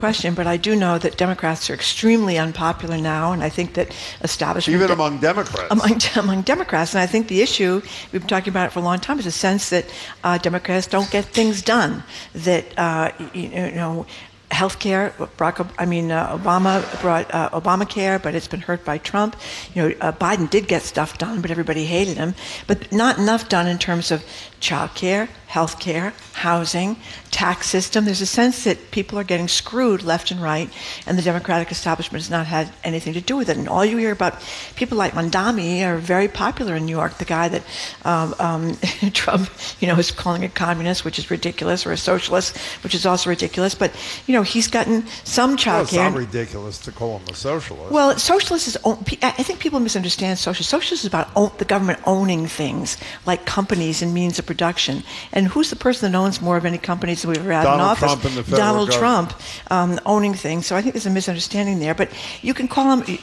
question, but I do know that Democrats are extremely unpopular now, and I think that establishment... Even among Democrats. Among Democrats, and I think the issue, we've been talking about it for a long time, is a sense that Democrats don't get things done, that, healthcare, Obama brought Obamacare, but it's been hurt by Trump. Biden did get stuff done, but everybody hated him. But not enough done in terms of childcare, healthcare, housing, tax system. There's a sense that people are getting screwed left and right, and the Democratic establishment has not had anything to do with it. And all you hear about people like Mondami are very popular in New York. The guy that Trump, is calling a communist, which is ridiculous, or a socialist, which is also ridiculous. But he's gotten some child care. Well, it's not ridiculous to call him a socialist. Well, socialist is. I think people misunderstand socialist. Socialist is about the government owning things like companies and means of production. And who's the person that owns more of any companies that we've ever had in office? Donald Trump and the federal Donald government. Trump owning things. So I think there's a misunderstanding there. But you can call him.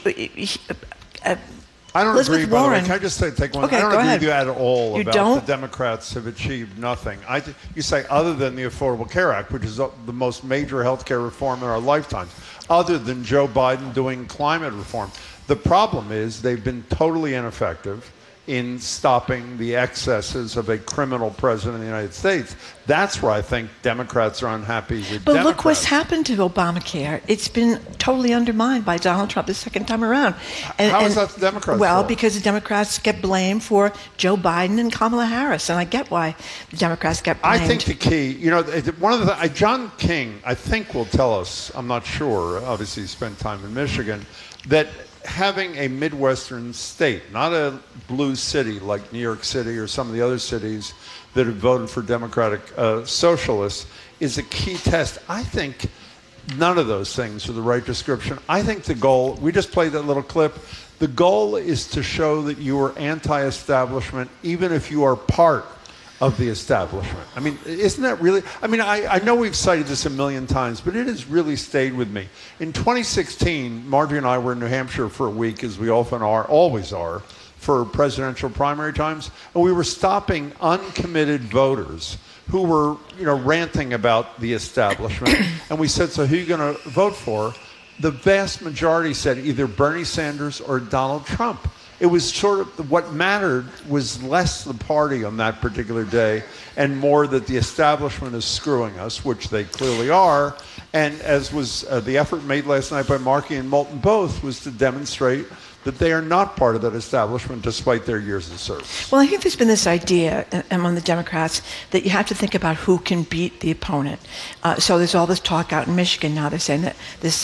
I don't Elizabeth agree, by Warren. the way. Can I just take one? Okay, I don't go agree ahead. with you at all You about don't? the Democrats have achieved nothing. You say other than the Affordable Care Act, which is the most major health care reform in our lifetimes, other than Joe Biden doing climate reform. The problem is they've been totally ineffective in stopping the excesses of a criminal president of the United States. That's where I think Democrats are unhappy with But Democrats. look what's happened to Obamacare. It's been totally undermined by Donald Trump the second time around. How is that the Democrats' Well, fault? because the Democrats get blamed for Joe Biden and Kamala Harris, and I get why the Democrats get blamed. I think the key, one of the John King, I think, will tell us, I'm not sure, obviously he spent time in Michigan, that having a Midwestern state, not a blue city like New York City or some of the other cities that have voted for Democratic socialists, is a key test. I think none of those things are the right description. I think the goal, we just played that little clip, the goal is to show that you are anti-establishment even if you are part of the establishment. I mean, isn't that really, I know we've cited this a million times, but it has really stayed with me. In 2016, Marjorie and I were in New Hampshire for a week, as we often are, always are, for presidential primary times, and we were stopping uncommitted voters who were, ranting about the establishment, and we said, so who are you going to vote for? The vast majority said either Bernie Sanders or Donald Trump. It was sort of, what mattered was less the party on that particular day and more that the establishment is screwing us, which they clearly are. And as was the effort made last night by Markey and Moulton both, was to demonstrate that they are not part of that establishment despite their years of service. Well, I think there's been this idea among the Democrats that you have to think about who can beat the opponent. So there's all this talk out in Michigan now. They're saying that this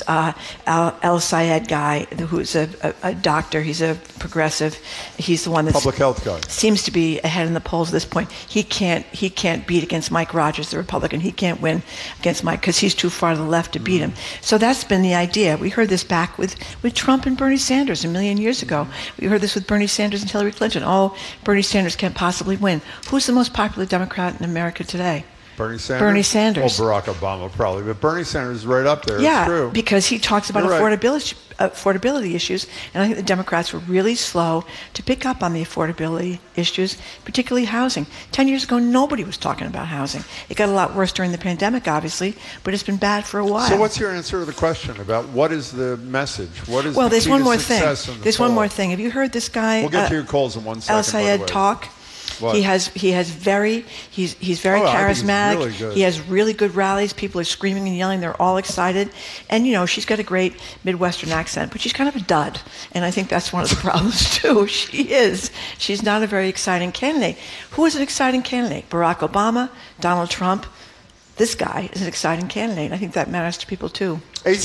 El Sayed guy, who's a doctor, he's a progressive, he's the one that's public health guy, seems to be ahead in the polls at this point. He can't beat against Mike Rogers, the Republican. He can't win against Mike because he's too far to the left to beat him. So that's been the idea. We heard this back with Trump and Bernie Sanders a million years ago. We heard this with Bernie Sanders and Hillary Clinton. Oh, Bernie Sanders can't possibly win. Who's the most popular Democrat in America today? Bernie Sanders? Bernie Sanders. Well, Barack Obama probably, but Bernie Sanders is right up there. Yeah, it's true. Because he talks about You're right. affordability issues, and I think the Democrats were really slow to pick up on the affordability issues, particularly housing. 10 years ago, nobody was talking about housing. It got a lot worse during the pandemic, obviously, but it's been bad for a while. So what's your answer to the question about what is the message? What is well, the there's key one to more thing. success in the There's poll? one more thing. Have you heard this guy? We'll get to your calls in 1 second. El Sayed talk. What? He's very charismatic. Really good. He has really good rallies. People are screaming and yelling. They're all excited. And, she's got a great Midwestern accent, but she's kind of a dud. And I think that's one of the problems, too. She is. She's not a very exciting candidate. Who is an exciting candidate? Barack Obama? Donald Trump? This guy is an exciting candidate. I think that matters to people, too.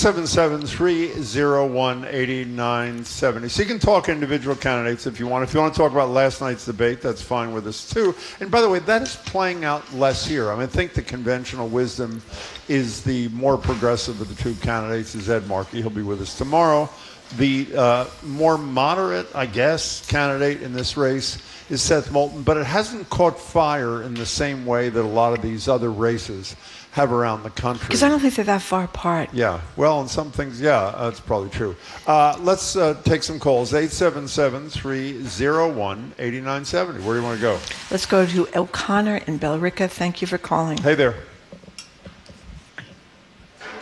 877-301-8970. So you can talk individual candidates if you want. If you want to talk about last night's debate, that's fine with us, too. And by the way, that is playing out less here. I think the conventional wisdom is the more progressive of the two candidates is Ed Markey. He'll be with us tomorrow. The more moderate, I guess, candidate in this race is Seth Moulton, but it hasn't caught fire in the same way that a lot of these other races have around the country. Because I don't think they're that far apart. Yeah. Well, in some things, that's probably true. Let's take some calls. 877-301-8970. Where do you want to go? Let's go to O'Connor in Billerica. Thank you for calling. Hey there.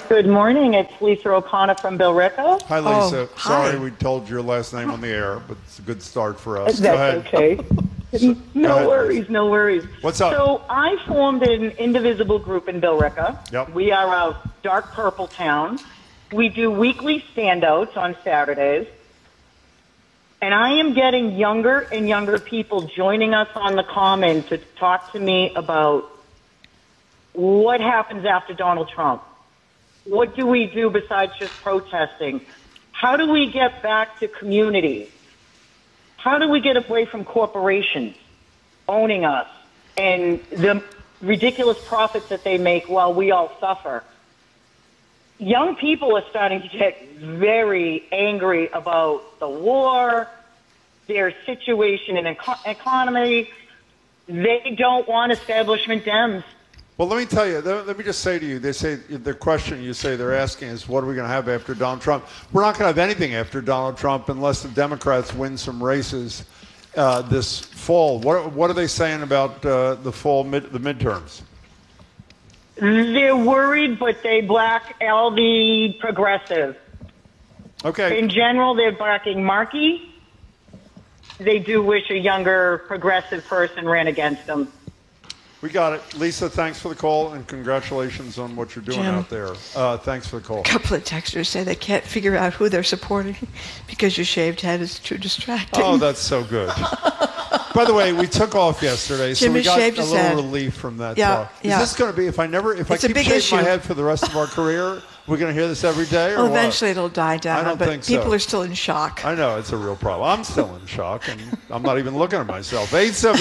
Good morning. It's Lisa O'Connor from Billerica. Hi, Lisa. Oh, hi. Sorry we told your last name on the air, but it's a good start for us. Go That's ahead. okay. No ahead, worries, Lisa. no worries. What's up? So I formed an indivisible group in Billerica. Yep. We are a dark purple town. We do weekly standouts on Saturdays. And I am getting younger and younger people joining us on the Common to talk to me about what happens after Donald Trump. What do we do besides just protesting? How do we get back to community? How do we get away from corporations owning us and the ridiculous profits that they make while we all suffer? Young people are starting to get very angry about the war, their situation in economy. They don't want establishment Dems. Well, let me tell you, let me just say to you, they say the question you say they're asking is, what are we going to have after Donald Trump? We're not going to have anything after Donald Trump unless the Democrats win some races this fall. What are they saying about the midterms? They're worried, but they black all the progressive. Okay. In general, they're backing Markey. They do wish a younger progressive person ran against them. We got it. Lisa, thanks for the call, and congratulations on what you're doing Jim. out there. Thanks for the call. A couple of texters say they can't figure out who they're supporting because your shaved head is too distracting. Oh, that's so good. By the way, we took off yesterday, so Jimmy we got shaved a his little head. relief from that Yeah, talk. yeah. Is this going to be, if I It's a keep big shaving issue. my head for the rest of our career, we're going to hear this every day, or Well, what? eventually it'll die down, I don't but think so. people are still in shock. I know, it's a real problem. I'm still in shock, and I'm not even looking at myself.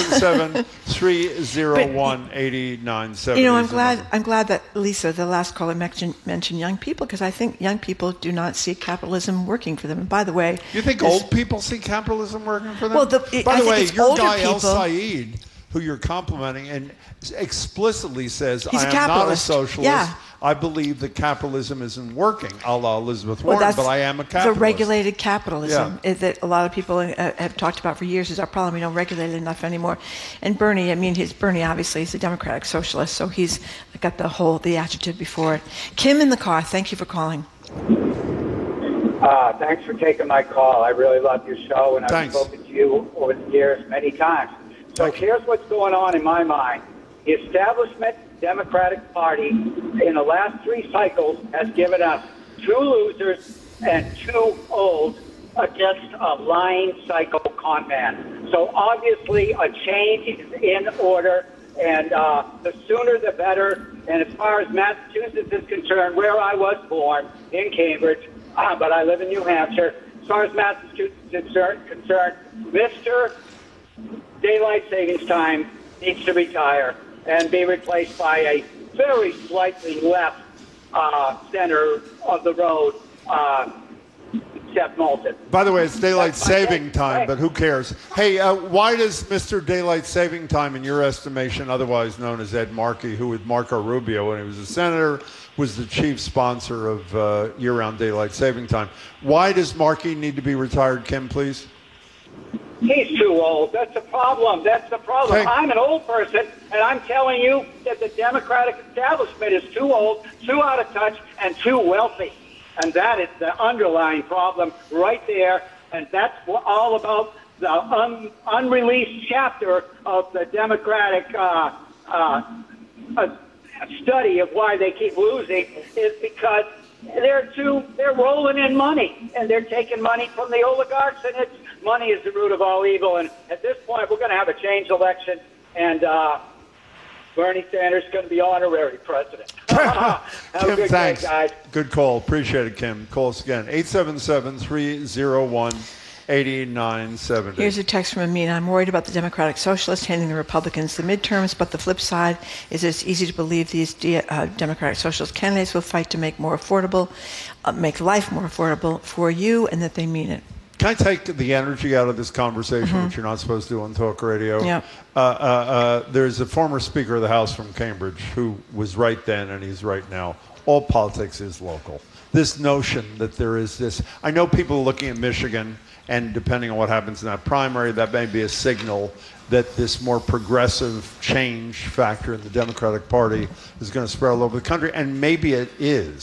877-301-8970. You know, I'm glad that Lisa, the last caller, mentioned young people, because I think young people do not see capitalism working for them. And by the way, You think old people see capitalism working for them? Well, By I the think way, it's your older guy El people- Said, who you're complimenting, and explicitly says, He's I a am not a capitalist. socialist. Yeah. I believe that capitalism isn't working, a la Elizabeth well, Warren, that's but I am a the capitalist. regulated capitalism Yeah. that a lot of people have talked about for years is our problem. We don't regulate it enough anymore. And Bernie, Bernie obviously is a democratic socialist, so he's got the adjective before it. Kim in the car, thank you for calling. Thanks for taking my call. I really love your show, and I've Thanks. spoken to you over the years many times. So here's what's going on in my mind. The establishment Democratic Party in the last 3 cycles has given us 2 losers and 2 old against a lying psycho con man. So obviously a change is in order, and the sooner the better. And as far as Massachusetts is concerned, where I was born, in Cambridge, but I live in New Hampshire, as far as Massachusetts is concerned, Mr. Daylight Savings Time needs to retire and be replaced by a very slightly left center of the road, Seth Moulton. By the way, it's daylight That's my saving take. time, Hey. but who cares? Hey, why does Mr. Daylight Saving Time, in your estimation, otherwise known as Ed Markey, who with Marco Rubio when he was a senator, was the chief sponsor of year-round daylight saving time, why does Markey need to be retired, Kim, please? He's too old. That's the problem. That's the problem. Okay. I'm an old person, and I'm telling you that the Democratic establishment is too old, too out of touch, and too wealthy. And that is the underlying problem right there. And that's all about the unreleased chapter of the Democratic study of why they keep losing is because they're rolling in money, and they're taking money from the oligarchs, and money is the root of all evil. And at this point, we're going to have a change election, and Bernie Sanders is going to be honorary president. Have a Kim, good thanks. day, guys. Good call. Appreciate it, Kim. Call us again. 877-301-8970. Here's a text from Amina. I'm worried about the Democratic Socialists handing the Republicans the midterms, but the flip side is it's easy to believe these Democratic Socialist candidates will fight to make life more affordable for you, and that they mean it. Can I take the energy out of this conversation, which you're not supposed to do on talk radio? Yeah. There's a former Speaker of the House from Cambridge who was right then and he's right now. All politics is local. This notion that there is this, I know people are looking at Michigan, and depending on what happens in that primary, that may be a signal that this more progressive change factor in the Democratic Party is going to spread all over the country, and maybe it is.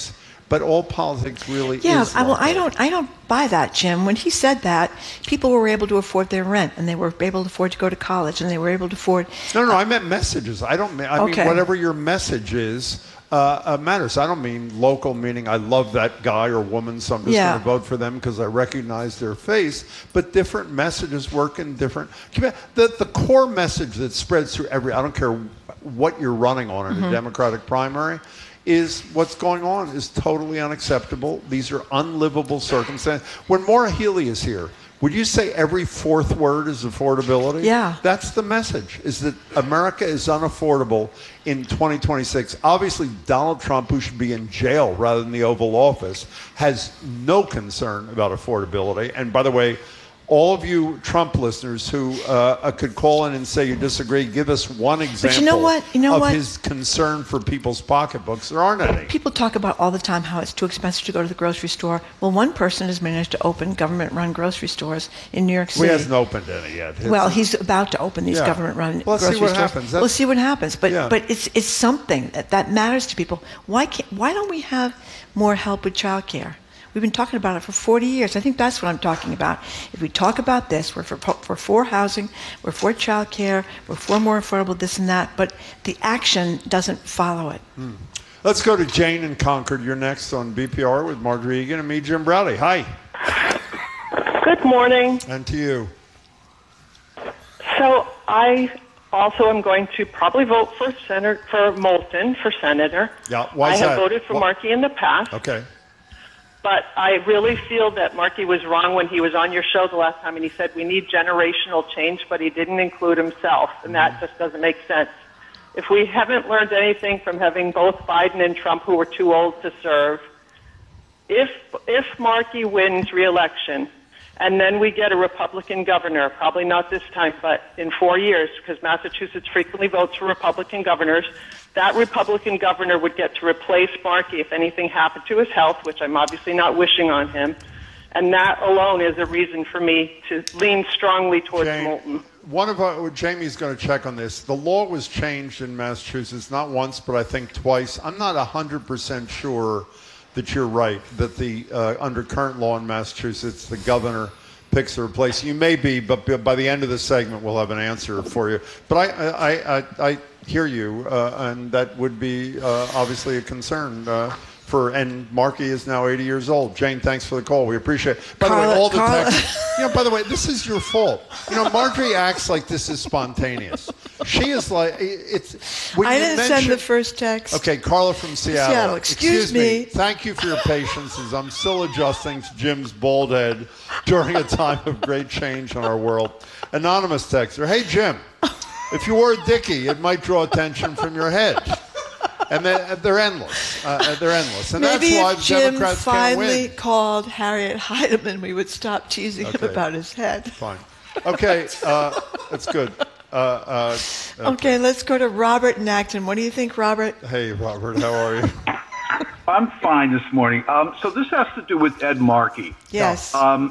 but all politics really Yeah, is like I don't buy that, Jim. When he said that, people were able to afford their rent, and they were able to afford to go to college, and they were able to afford. No, I meant messages. I mean Okay. whatever your message is matters. I don't mean local, meaning I love that guy or woman, so I'm just Yeah. going to vote for them because I recognize their face. But different messages work in different. The core message that spreads through I don't care what you're running on in a Democratic primary, is what's going on is totally unacceptable. These are unlivable circumstances. When Maura Healey is here, would you say every fourth word is affordability? Yeah. That's the message, is that America is unaffordable in 2026. Obviously, Donald Trump, who should be in jail rather than the Oval Office, has no concern about affordability. And by the way, all of you Trump listeners who could call in and say you disagree, give us one example of his concern for people's pocketbooks. There aren't any. People talk about all the time how it's too expensive to go to the grocery store. Well, one person has managed to open government-run grocery stores in New York City. He hasn't opened any yet. Well, he's about to open these government-run Let's grocery see what stores. happens. We'll see what happens. But Yeah. but it's something that matters to people. Why don't we have more help with childcare? We've been talking about it for 40 years. I think that's what I'm talking about. If we talk about this, we're for housing, we're for child care, we're for more affordable this and that, but the action doesn't follow it. Let's go to Jane in Concord. You're next on BPR with Margery Egan and me, Jim Browdy. Hi. Good morning. And to you. So I also am going to probably vote for Moulton for senator. Yeah, why is I have that? voted for Markey in the past. Okay. But I really feel that Markey was wrong when he was on your show the last time and he said we need generational change, but he didn't include himself, and that just doesn't make sense. If we haven't learned anything from having both Biden and Trump, who were too old to serve, if Markey wins re-election and then we get a Republican governor, probably not this time, but in 4 years, because Massachusetts frequently votes for Republican governors, that Republican governor would get to replace Markey if anything happened to his health, which I'm obviously not wishing on him. And that alone is a reason for me to lean strongly towards Moulton. Jamie's going to check on this. The law was changed in Massachusetts, not once, but I think twice. I'm not 100% sure that you're right, that under current law in Massachusetts, the governor picks a replacement. You may be, but by the end of the segment, we'll have an answer for you. But I hear you, and that would be obviously a concern and Markey is now 80 years old. Jane, thanks for the call. We appreciate it. By the way, all the texts. By the way, this is your fault. Marjorie acts like this is spontaneous. She is like, I didn't send the first text. Okay, Carla from Seattle. Excuse me. Thank you for your patience as I'm still adjusting to Jim's bald head during a time of great change in our world. Anonymous texter. Hey, Jim, if you wore a dickie, it might draw attention from your head. And they're endless. They're endless. And Maybe that's why if the Jim Democrats can't win. finally called Harriet Heidemann, we would stop teasing him about his head. Fine. Okay, that's good. Okay, let's go to Robert in Acton. What do you think, Robert? Hey, Robert, how are you? I'm fine this morning. So this has to do with Ed Markey. Yes.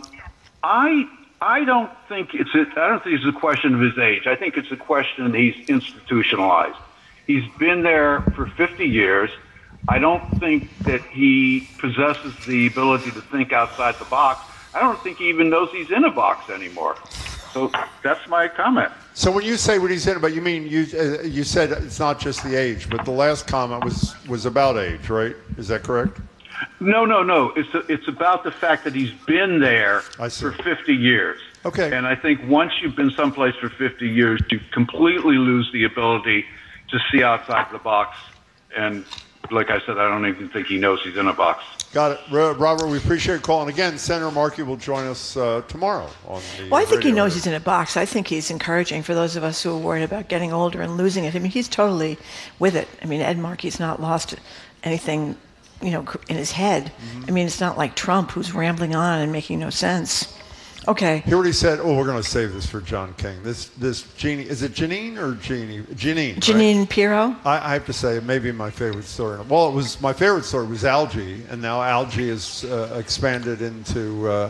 I don't think it's a question of his age. I think it's a question that he's institutionalized. He's been there for 50 years. I don't think that he possesses the ability to think outside the box. I don't think he even knows he's in a box anymore. So that's my comment. So when you say what he's in, but you mean you said it's not just the age, but the last comment was about age, right? Is that correct? No. It's about the fact that he's been there for 50 years. Okay. And I think once you've been someplace for 50 years, you completely lose the ability to see outside the box. And like I said, I don't even think he knows he's in a box. Got it. Robert, we appreciate your call. And again, Senator Markey will join us tomorrow on the Well, I think he radio. knows he's in a box. I think he's encouraging for those of us who are worried about getting older and losing it. I mean, he's totally with it. I mean, Ed Markey's not lost anything, in his head. Mm-hmm. I mean, it's not like Trump who's rambling on and making no sense. Okay. Hear what he said. Oh, we're going to save this for John King. This Jeannie, is it Janine or Jeannie? Janine. Janine right? Pirro. I have to say, it may be my favorite story. Well, my favorite story was Algie, and now Algie has expanded into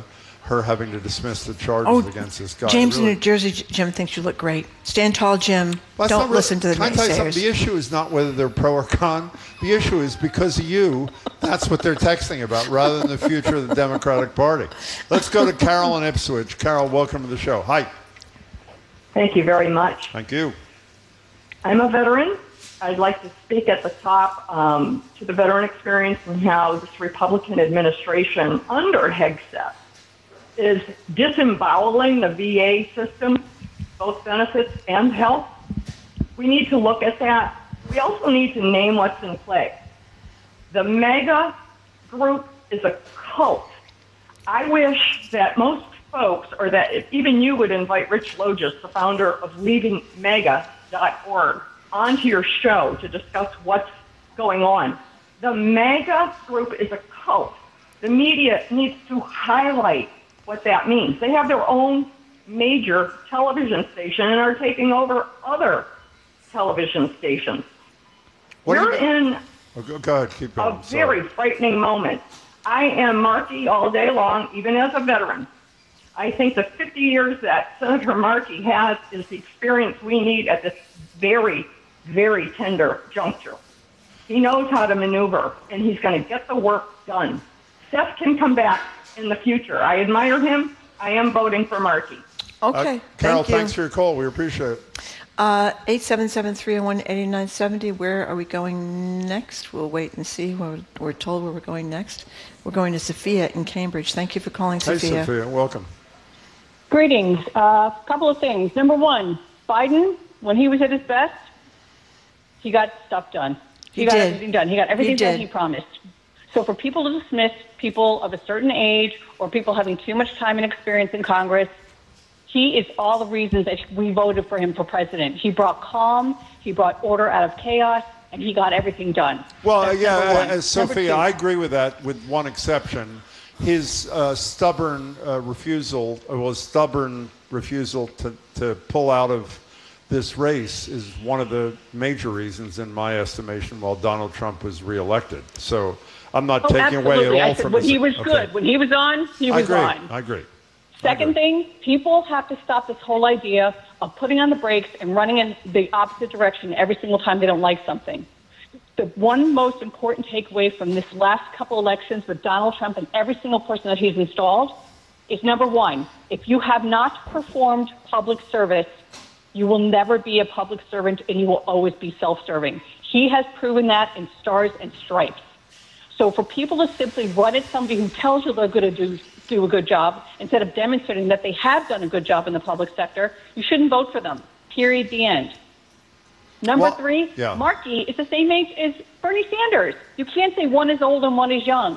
her having to dismiss the charges against this guy. James really. in New Jersey, Jim thinks you look great. Stand tall, Jim. Well, Don't listen to the Can I tell you something? naysayers. The issue is not whether they're pro or con. The issue is because of you, that's what they're texting about rather than the future of the Democratic Party. Let's go to Carol in Ipswich. Carol, welcome to the show. Hi. Thank you very much. Thank you. I'm a veteran. I'd like to speak at the top to the veteran experience and how this Republican administration under Hegseth is disemboweling the VA system, both benefits and health. We need to look at that. We also need to name what's in play. The MAGA group is a cult. I wish that most folks, or that even you would invite Rich Logis, the founder of LeavingMAGA.org, onto your show to discuss what's going on. The MAGA group is a cult. The media needs to highlight what that means. They have their own major television station and are taking over other television stations. We're in go ahead, keep going. a very frightening moment. I am Markey all day long, even as a veteran. I think the 50 years that Senator Markey has is the experience we need at this very, very tender juncture. He knows how to maneuver, and he's going to get the work done. Seth can come back in the future. I admire him. I am voting for Markey. Okay, Carol, thank you. thanks for your call. We appreciate it. 877-301-8970. Where are we going next? We'll wait and see. We're told where we're going next. We're going to Sophia in Cambridge. Thank you for calling, Hey, Sophia. Sophia. Welcome. Greetings. A couple of things. Number one, Biden, when he was at his best, he got stuff done. He got did. everything done. He got everything He done did. he promised. So for people to dismiss people of a certain age or people having too much time and experience in Congress, he is all the reasons that we voted for him for president. He brought calm, he brought order out of chaos, and he got everything done. Well, That's number one. Number Sophia, two. I agree with that with one exception. His stubborn refusal to pull out of this race is one of the major reasons, in my estimation, while Donald Trump was reelected. So I'm not taking away absolutely. at all I said from when his... he was Okay. good. When he was on, he was on. I agree. Second thing, people have to stop this whole idea of putting on the brakes and running in the opposite direction every single time they don't like something. The one most important takeaway from this last couple elections with Donald Trump and every single person that he's installed is, number one, if you have not performed public service, you will never be a public servant and you will always be self-serving. He has proven that in stars and stripes. So for people to simply run at somebody who tells you they're going to do a good job instead of demonstrating that they have done a good job in the public sector, you shouldn't vote for them. Period. The end. Number three, Markey is the same age as Bernie Sanders. You can't say one is old and one is young.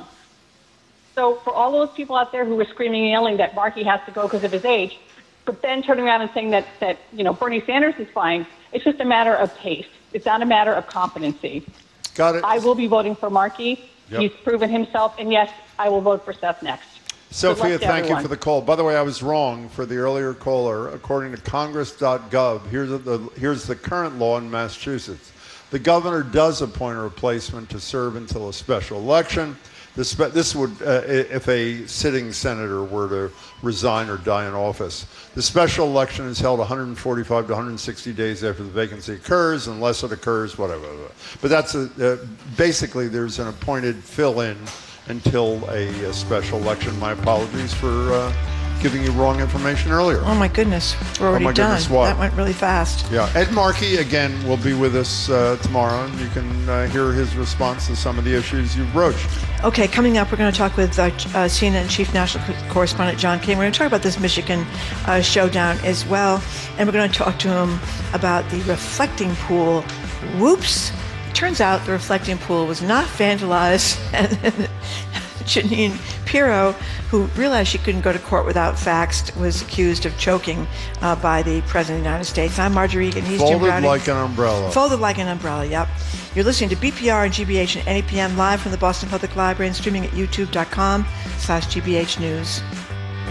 So for all those people out there who were screaming and yelling that Markey has to go because of his age, but then turning around and saying that Bernie Sanders is fine, it's just a matter of taste. It's not a matter of competency. Got it. I will be voting for Markey. Yep. He's proven himself, and yes, I will vote for Seth next. Sophia, thank you for the call. By the way, I was wrong for the earlier caller. According to Congress.gov, here's the current law in Massachusetts. The governor does appoint a replacement to serve until a special election. This would, if a sitting senator were to resign or die in office. The special election is held 145 to 160 days after the vacancy occurs, unless it occurs, whatever. But that's basically there's an appointed fill-in until a special election. My apologies for giving you wrong information earlier. Oh my goodness, we're already done. Goodness, what? That went really fast. Yeah, Ed Markey again will be with us tomorrow, and you can hear his response to some of the issues you broached. Okay, coming up, we're going to talk with CNN Chief National Correspondent John King. We're going to talk about this Michigan showdown as well, and we're going to talk to him about the reflecting pool. Whoops! Turns out the reflecting pool was not vandalized, and Janine Pirro, who realized she couldn't go to court without facts, was accused of choking by the President of the United States. I'm Marjorie Egan. He's Jim Browning. Folded like an umbrella. Folded like an umbrella, yep. You're listening to BPR and GBH at any PM live from the Boston Public Library and streaming at youtube.com/GBH News.